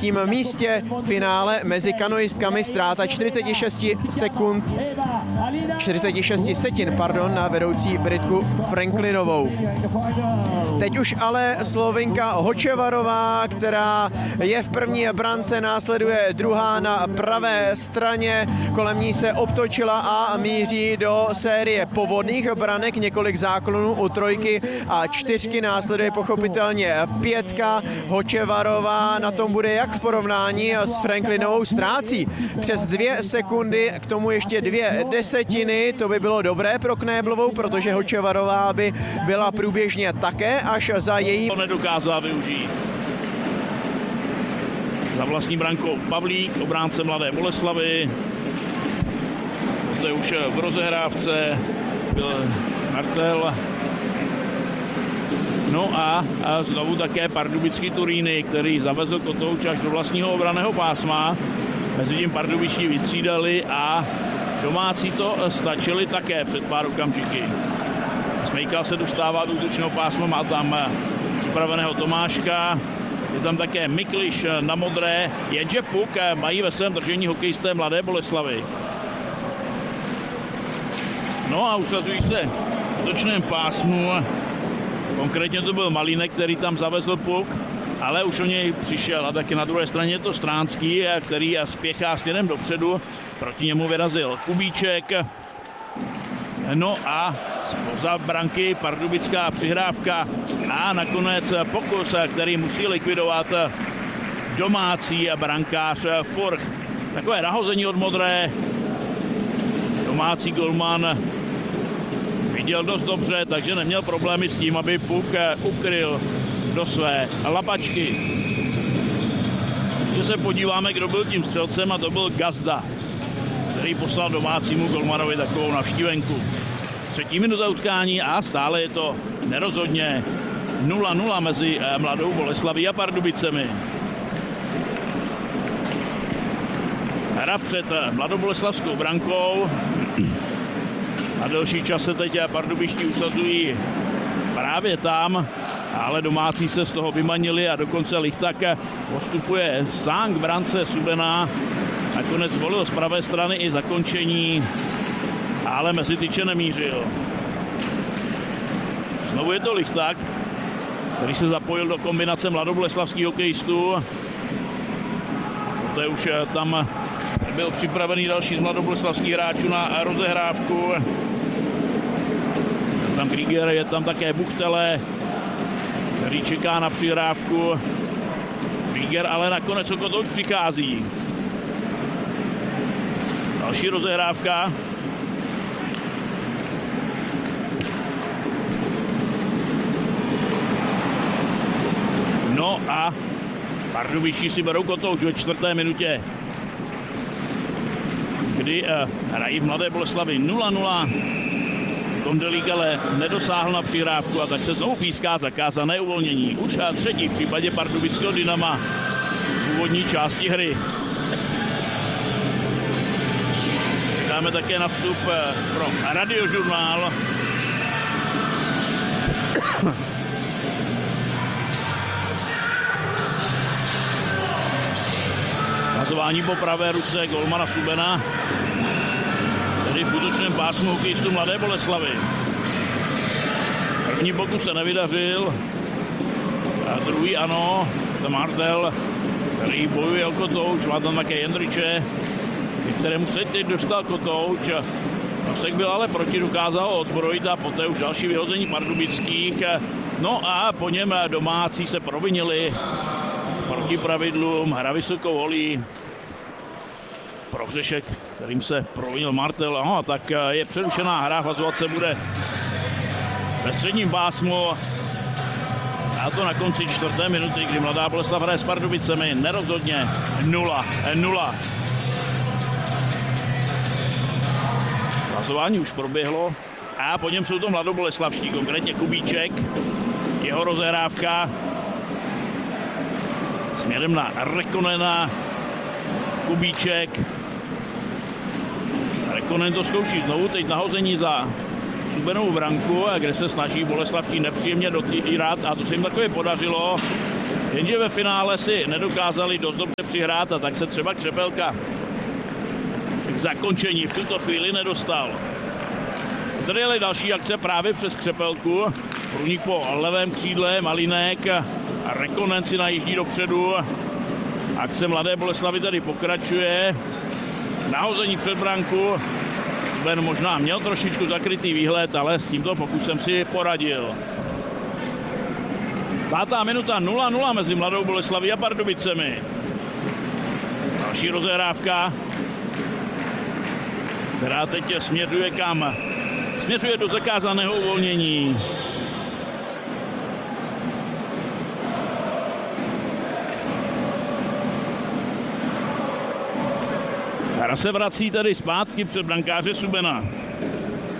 třetím místě. V finále mezi kanoistkami ztráta 46 setin na vedoucí Britku Franklinovou. Teď už ale Slovinka Hočevarová, která je v první brance, následuje druhá na pravé straně. Kolem ní se obtočila a míří do série povodných branek, několik záklonů u trojky a čtyřky, následuje pochopitelně pětka. Hočevarová na tom bude jak v porovnání s Franklinovou, ztrácí přes 2 sekundy, k tomu ještě 2 desetiny, to by bylo dobré pro Knéblovou, protože Hočevarová by byla průběžně také až za její... To nedokázala využít. Za vlastní brankou Pavlík, obránce Mladé Boleslavi. To je už v rozehrávce byl Martel. No a znovu také pardubický Turíny, který zavezl Kotouč až do vlastního obranného pásma. Mezitím pardubičtí vystřídali a domácí to stačili také před pár okamžiky. Smejkal se dostává do útočného pásma, má tam připraveného Tomáška, je tam také Mikliš na modré, jenže puk mají ve svém držení hokejisté Mladé Boleslavy. No a usazují se v útočném pásmu, konkrétně to byl Malínek, který tam zavezl puk, ale už o něj přišel a taky na druhé straně je to Stránský, který spěchá směrem dopředu, proti němu vyrazil Kubíček. No a spoza branky pardubická přihrávka a nakonec pokus, který musí likvidovat domácí brankář Forch. Takové nahození od modré. Domácí golman viděl dost dobře, takže neměl problémy s tím, aby puk ukryl do své lapačky. Když se podíváme, kdo byl tím střelcem, a to byl Gazda, který poslal domácímu golmanovi takovou navštívenku. 3. minuta utkání a stále je to nerozhodně 0-0 mezi Mladou Boleslaví a Pardubicemi. Hra před mladoboleslavskou brankou. Na delší čas se teď pardubičtí usazují právě tam, ale domácí se z toho vymanili a dokonce Lichtak postupuje sám k brance Subena. Nakonec zvolil z pravé strany i zakončení, ale mezi tyče nemířil. Znovu je to Lichtak, který se zapojil do kombinace mladoboleslavských hokejistů. Poté už tam byl připravený další z mladoboleslavských hráčů na rozehrávku. Je tam Krieger, je tam také Buchtele, který čeká na přihrávku. Krieger ale nakonec o to už přichází. Další rozehrávka. No a pardubičtí si berou Kotouč ve 4. minutě, kdy hrají v Mladé Boleslavi 0-0. Kondelík ale nedosáhl na přihrávku a tak se znovu píská zakázané uvolnění. Už a 3. v případě pardubického Dynama v úvodní části hry. Dáme také na vstup pro Radiožurnál. Hazování po pravé ruce golmana Subena, tedy v útočném pásmu hokejistu Mladé Boleslavy. První pokus se nevydařil, a druhý ano, to Martel, který bojuje o Kotouč, má tam také Jendriče, kterému se teď dostal Kotouč. Nosek byl ale proti, dokázal ho odzbrojit a poté už další vyhození pardubických. No a po něm domácí se provinili proti pravidlům, hra vysokou holí. Prohřešek, kterým se provinil Martel, aha, tak je přerušená hra, hazovat se bude ve středním pásmu. A to na konci 4. minuty, kdy Mladá Boleslav hraje s Pardubicemi, nerozhodně 0-0. Hlasování už proběhlo a po něm jsou to mladoboleslavští, konkrétně Kubíček, jeho rozehrávka směrem na Rekonena, Kubíček. Rekonen to zkouší znovu, teď nahození za Subenovou branku, kde se snaží boleslavští nepříjemně dotýrat a to se jim takové podařilo. Jenže ve finále si nedokázali dost dobře přihrát a tak se třeba Křepelka k zakončení v tuto chvíli nedostal. Tady jeli další akce právě přes Křepelku. Průnik po levém křídle, Malinek a Rekonen si najíždí dopředu. Akce Mladé Boleslavi tady pokračuje. Nahození před branku. Ben možná měl trošičku zakrytý výhled, ale s tímto pokusem si poradil. 5. minuta 0-0 mezi Mladou Boleslaví a Pardubicemi. Další rozehrávka, která teď směřuje kam? Směřuje do zakázaného uvolnění. Hra se vrací tedy zpátky před brankáře Subena.